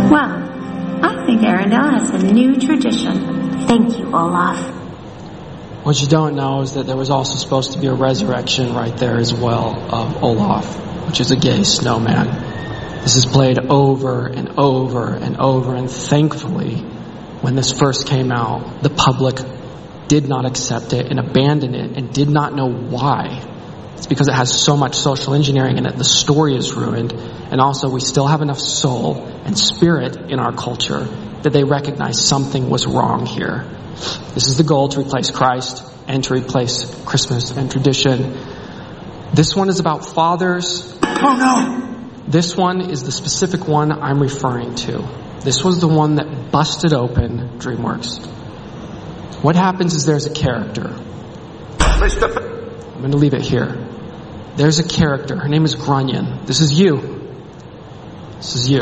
Well, I think Arendelle has a new tradition. Thank you, Olaf. What you don't know is that there was also supposed to be a resurrection right there as well of Olaf, which is a gay snowman. This is played over and over and over, and thankfully, when this first came out, the public did not accept it and abandoned it and did not know why. It's because it has so much social engineering in it. The story is ruined, and also we still have enough soul and spirit in our culture that they recognize something was wrong here. This is the goal, to replace Christ and to replace Christmas and tradition. This one is about fathers. Oh no! This one is the specific one I'm referring to. This was the one that busted open DreamWorks. What happens is there's a character. I'm going to leave it here. There's a character. Her name is Grunion. This is you. This is you.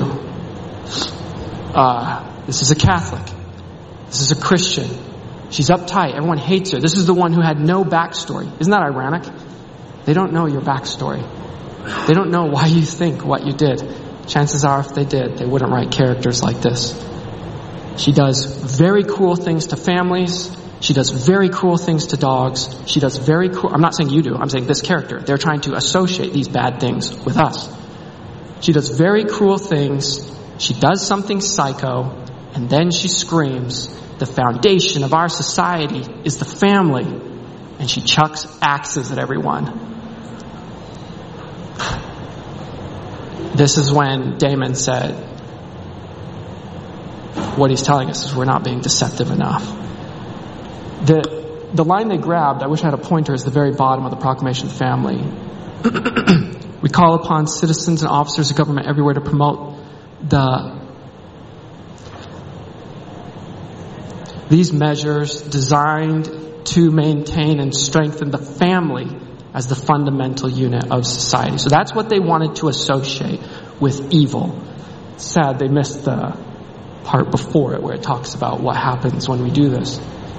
This is a Catholic. This is a Christian. She's uptight. Everyone hates her. This is the one who had no backstory. Isn't that ironic? They don't know your backstory. They don't know why you think what you did. Chances are, if they did, they wouldn't write characters like this. She does very cruel things to families. She does very cruel things to dogs. She does very cruel... I'm not saying you do. I'm saying this character. They're trying to associate these bad things with us. She does very cruel things. She does something psycho. And then she screams, the foundation of our society is the family. And she chucks axes at everyone. This is when Damon said, what he's telling us is we're not being deceptive enough. The line they grabbed, I wish I had a pointer, is the very bottom of the Proclamation of the Family. We call upon citizens and officers of government everywhere to promote these measures designed to maintain and strengthen the family as the fundamental unit of society. So that's what they wanted to associate with evil. It's sad they missed the part before it where it talks about what happens when we do this.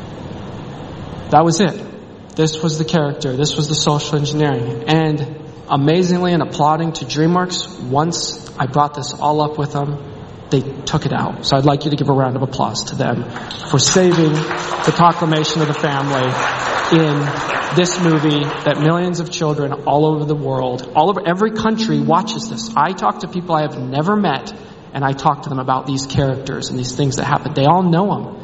That was it. This was the character. This was the social engineering. And amazingly, and applauding to DreamWorks, once I brought this all up with them, they took it out. So I'd like you to give a round of applause to them for saving the Proclamation of the Family in this movie that millions of children all over the world, all over every country watches this. I talk to people I have never met, and I talk to them about these characters and these things that happen. They all know them.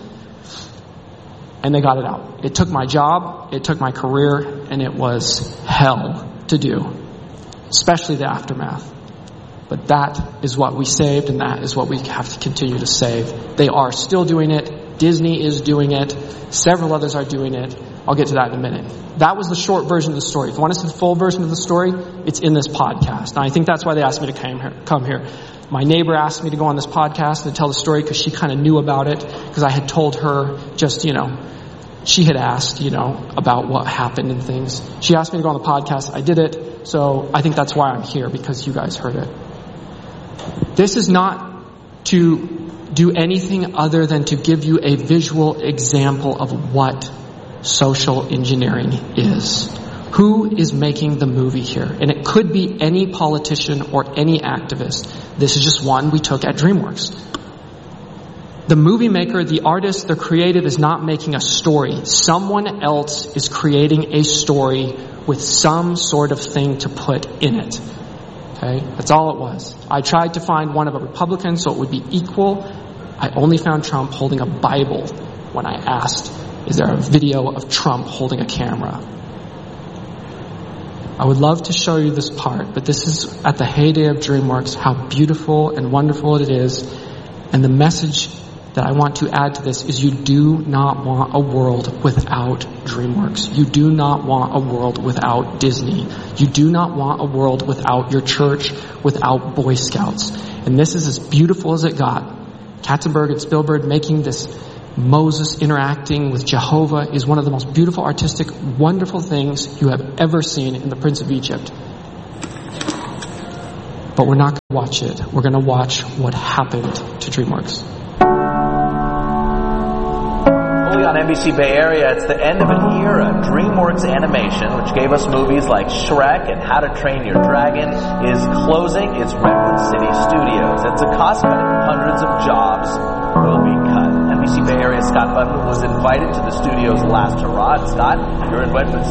And they got it out. It took my job, it took my career, and it was hell to do. Especially the aftermath. But that is what we saved, and that is what we have to continue to save. They are still doing it. Disney is doing it. Several others are doing it. I'll get to that in a minute. That was the short version of the story. If you want to see the full version of the story, it's in this podcast. Now, I think that's why they asked me to come here. My neighbor asked me to go on this podcast and tell the story because she kind of knew about it, because I had told her just, she had asked, about what happened and things. She asked me to go on the podcast. I did it. So I think that's why I'm here, because you guys heard it. This is not to do anything other than to give you a visual example of what social engineering is. Who is making the movie here? And it could be any politician or any activist. This is just one we took at DreamWorks. The movie maker, the artist, the creative is not making a story. Someone else is creating a story with some sort of thing to put in it. Okay? That's all it was. I tried to find one of a Republican so it would be equal. I only found Trump holding a Bible when I asked, is there a video of Trump holding a camera? I would love to show you this part, but this is at the heyday of DreamWorks, how beautiful and wonderful it is. And the message that I want to add to this is you do not want a world without DreamWorks. You do not want a world without Disney. You do not want a world without your church, without Boy Scouts. And this is as beautiful as it got. Katzenberg and Spielberg making this Moses interacting with Jehovah is one of the most beautiful, artistic, wonderful things you have ever seen in The Prince of Egypt. But we're not going to watch it. We're going to watch what happened to DreamWorks. Holy on NBC Bay Area, it's the end of an era. DreamWorks Animation, which gave us movies like Shrek and How to Train Your Dragon, is closing its Redwood City studios. It's a cost-cutting. Hundreds of jobs will be cut. NBC Bay Area Scott Button was invited to the studio's last hurrah. Scott, you're in Redwood